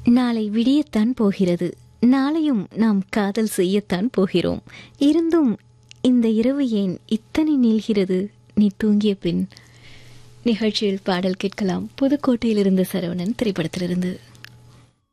நாளை விடியத்தான் போகிறது. நாளையும் நாம் காதல் செய்யத்தான் போகிறோம். இருந்தும் இந்த இரவு ஏன் இத்தனை நீள்கிறது? நீ தூங்கிய பின். நிகழ்ச்சியில் பாடல் கேட்கலாம். புதுக்கோட்டையில் இருந்த சரவணன் திரைப்படத்திலிருந்து.